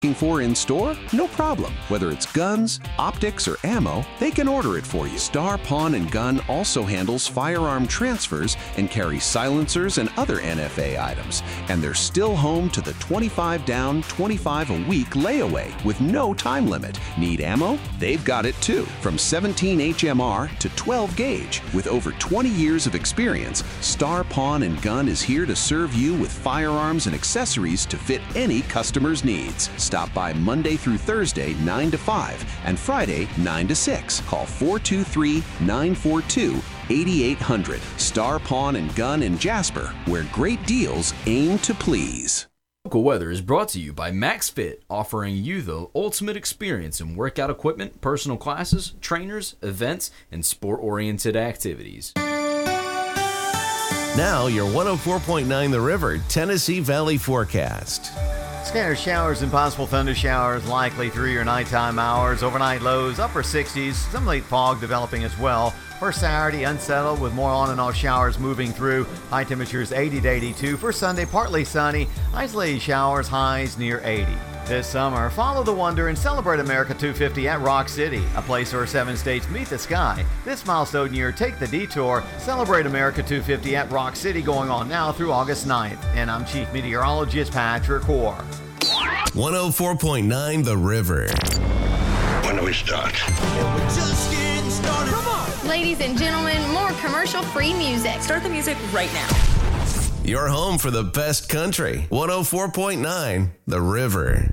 looking for in store? No problem. Whether it's guns, optics, or ammo, they can order it for you. Star Pawn and Gun also handles firearm transfers and carries silencers and other NFA items. And they're still home to the 25 down, 25 a week layaway with no time limit. Need ammo? They've got it too. From 17 HMR to 12 gauge. With over 20 years of experience, Star Pawn and Gun is here to serve you with firearms and accessories to fit any customer's needs. Stop by Monday through Thursday, 9 to 5, and Friday, 9 to 6. Call 423-942-8800. Star Pawn and Gun in Jasper, where great deals aim to please. Local Weather is brought to you by MaxFit, offering you the ultimate experience in workout equipment, personal classes, trainers, events, and sport-oriented activities. Now, your 104.9 The River, Tennessee Valley forecast. Scattered showers and possible thunder showers likely through your nighttime hours. Overnight lows, upper 60s. Some late fog developing as well. For Saturday, unsettled with more on and off showers moving through. High temperatures 80 to 82. For Sunday, partly sunny. Isolated showers, highs near 80. This summer, follow the wonder and celebrate America 250 at Rock City, a place where 7 states meet the sky. This milestone year, take the detour. Celebrate America 250 at Rock City, going on now through August 9th. And I'm Chief Meteorologist Patrick Hoare. 104.9 The River. When do we start? We're just getting started. Come on! Ladies and gentlemen, more commercial-free music. Start the music right now. Your home for the best country. 104.9 The River.